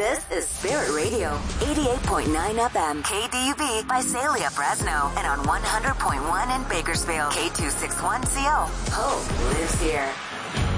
This is Spirit Radio, 88.9 FM, KDUB, Visalia, Fresno, and on 100.1 in Bakersfield, K261CO. Hope lives here.